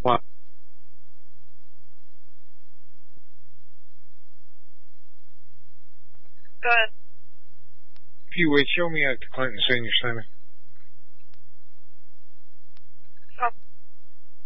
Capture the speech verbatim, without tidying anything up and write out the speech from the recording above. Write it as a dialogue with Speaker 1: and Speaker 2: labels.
Speaker 1: What?
Speaker 2: Go ahead.
Speaker 1: If you would, show me a Clinton Senior Center.